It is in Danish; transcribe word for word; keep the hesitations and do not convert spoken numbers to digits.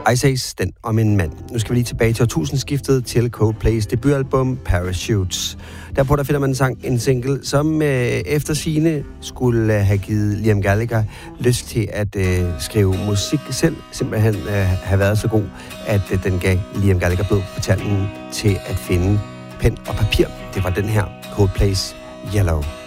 Ice Ace, den om en mand. Nu skal vi lige tilbage til årtusindskiftet til Coldplays debutalbum Parachutes. Derpå der finder man en sang, en single, som øh, efter sigende skulle øh, have givet Liam Gallagher lyst til at øh, skrive musik selv. Simpelthen øh, have været så god, at øh, den gav Liam Gallagher blod på tanden til at finde pen og papir. Det var den her Coldplays Yellow.